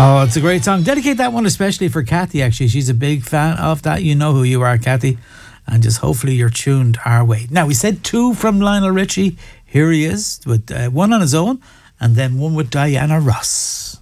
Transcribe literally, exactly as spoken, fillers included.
Oh, it's a great song. Dedicate that one especially for Kathy, actually. She's a big fan of that. You know who you are, Kathy. And just hopefully you're tuned our way. Now, we said two from Lionel Richie. Here he is with uh, one on his own and then one with Diana Ross.